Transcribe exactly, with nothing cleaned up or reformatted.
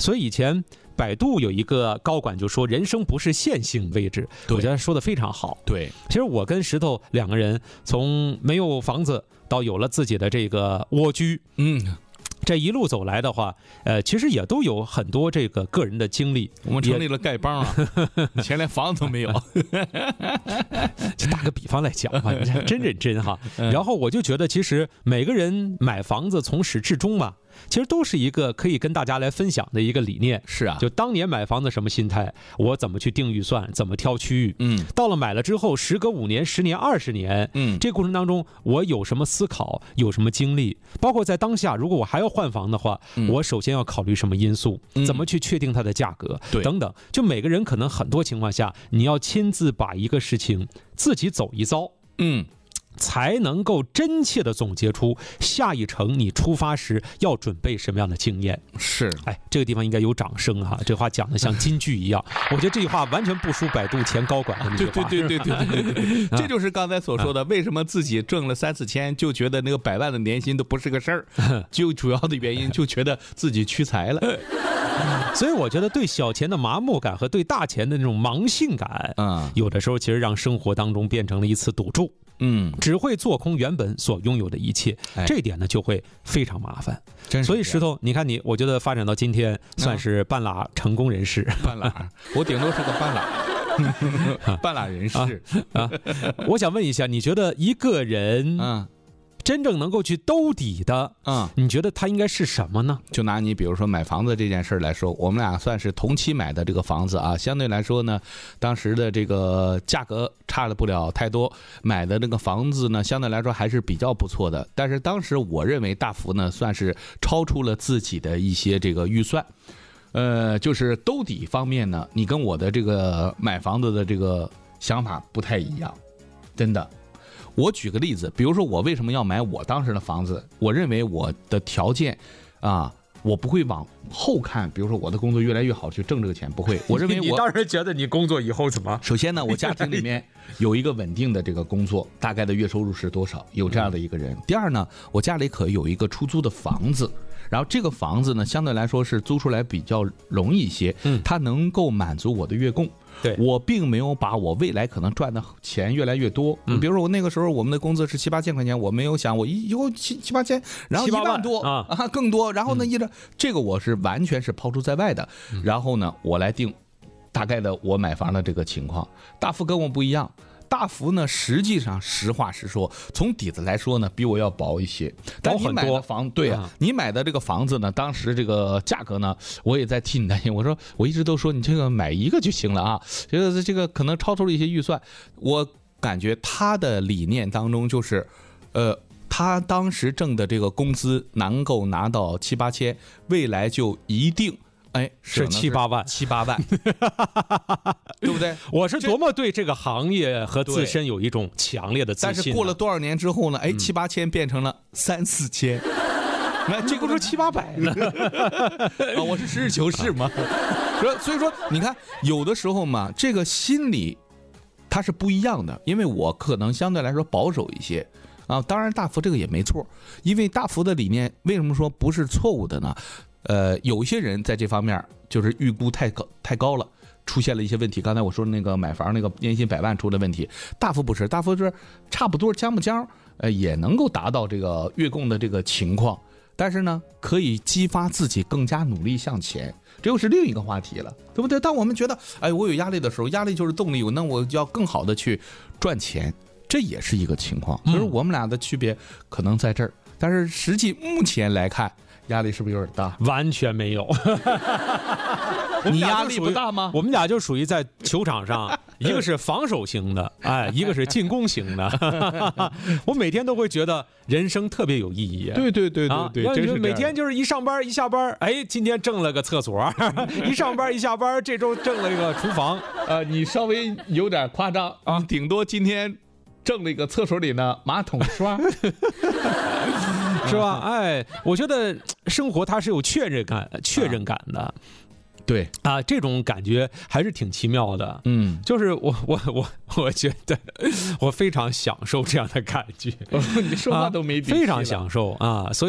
所以以前百度有一个高管就说，人生不是线性位置，我觉得说的非常好。 对， 其实我跟石头两个人从没有房子到有了自己的这个蜗居， 嗯。 这一路走来的话，呃，其实也都有很多这个个人的经历。 我们成立了丐帮啊，以前连房子都没有。 就打个比方来讲吧，你真认真哈。然后我就觉得，其实每个人买房子从始至终嘛，其实都是一个可以跟大家来分享的一个理念。 是啊， 就当年买房子什么心态，我怎么去定预算，怎么挑区域。 嗯， 到了买了之后，时隔五年、十年、二十年， 嗯， 这个过程当中，我有什么思考，有什么经历，包括在当下，如果我还要换房的话， 嗯、 我首先要考虑什么因素， 嗯、 怎么去确定它的价格， 对， 等等。就每个人可能很多情况下，你要亲自把一个事情自己走一遭， 嗯。 才能够真切地总结出下一程你出发时要准备什么样的经验。 是， 哎，这个地方应该有掌声哈！这话讲得像金句一样，我觉得这句话完全不输百度前高管的那句话。 对对对对对对对对，这就是刚才所说的，为什么自己挣了三四千就觉得那个百万的年薪都不是个事儿，就主要的原因就觉得自己屈才了。 所以我觉得对小钱的麻木感和对大钱的那种盲信感， 嗯， 有的时候其实让生活当中变成了一次赌注。 嗯， 只会做空原本所拥有的一切， 哎、 这一点呢就会非常麻烦。 真是所以石头，你看你，我觉得发展到今天算是半拉成功人士。 半拉，我顶多是个半拉，半拉人士啊。啊我想问一下，你觉得一个人，嗯。真正能够去兜底的， 嗯， 你觉得它应该是什么呢？ 就拿你比如说买房子这件事来说，我们俩算是同期买的这个房子啊，相对来说呢，当时的这个价格差了不了太多，买的那个房子呢，相对来说还是比较不错的。但是当时我认为大幅呢算是超出了自己的一些这个预算，呃，就是兜底方面呢，你跟我的这个买房子的这个想法不太一样，真的。我举个例子，比如说我为什么要买我当时的房子？我认为我的条件，啊，我不会往后看，比如说我的工作越来越好去挣这个钱，不会。我认为我你当然觉得你工作以后怎么？ 首先呢，我家庭里面有一个稳定的这个工作，大概的月收入是多少？有这样的一个人。第二呢，我家里可有一个出租的房子。然后这个房子呢，相对来说是租出来比较容易一些，嗯，它能够满足我的月供。 对， 我并没有把我未来可能赚的钱越来越多。嗯，比如说我那个时候我们的工资是七八千块钱，我没有想我以后七七八千，然后一万多啊啊更多，然后呢，一直这个我是完全是抛出在外的。然后呢，我来定大概的我买房的这个情况。大福跟我不一样。大福呢，实际上实话实说，从底子来说呢，比我要薄一些。但你买的房，对啊，你买的这个房子呢，当时这个价格呢，我也在替你担心。我说，我一直都说你这个买一个就行了啊，这个这个可能超出了一些预算。我感觉他的理念当中就是，呃，他当时挣的这个工资能够拿到七八千，未来就一定。哎， 是七八万， 七八万，对不对？ 我是多么对这个行业和自身有一种强烈的自信。 但是过了多少年之后呢？哎，七八千变成了三四千， 那这不说七八百呢？ 啊，我是实事求是嘛。所以说，你看，有的时候嘛，这个心理它是不一样的，因为我可能相对来说保守一些。啊，当然大福这个也没错，因为大福的理念为什么说不是错误的呢？呃，有一些人在这方面就是预估太高太高了，出现了一些问题。刚才我说那个买房那个年薪百万出了问题，大福不是，大福是差不多将不将，呃，也能够达到这个月供的这个情况，但是呢，可以激发自己更加努力向前，这又是另一个话题了，对不对？当我们觉得，哎，我有压力的时候，压力就是动力，那我要更好的去赚钱，这也是一个情况。所以我们俩的区别可能在这儿，但是实际目前来看。压力是不是有点大？ 完全没有。 你压力不大吗？ 我们俩就属于在球场上，一个是防守型的，哎，一个是进攻型的。我每天都会觉得人生特别有意义。 对对对对对， 啊、真是每天就是一上班一下班，哎，今天挣了个厕所；一上班一下班，这周挣了一个厨房。 呃，你稍微有点夸张啊，顶多今天挣了一个厕所里的马桶刷。 是吧？哎，我觉得生活它是有确认感、确认感的。啊对啊，这种感觉还是挺奇妙的。 嗯， 就是我我我我觉得我非常享受这样的感觉。 你说话都没底气了， 非常享受啊，所以。